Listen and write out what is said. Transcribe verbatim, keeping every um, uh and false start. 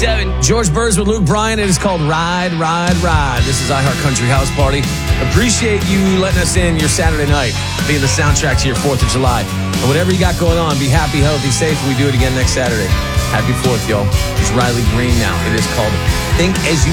seven. George Burrs with Luke Bryan. It is called Ride, Ride, Ride. This is iHeart Country House Party. Appreciate you letting us in your Saturday night, being the soundtrack to your fourth of July. And whatever you got going on, be happy, healthy, safe. We do it again next Saturday. Happy fourth, y'all. It's Riley Green now. It is called Think As You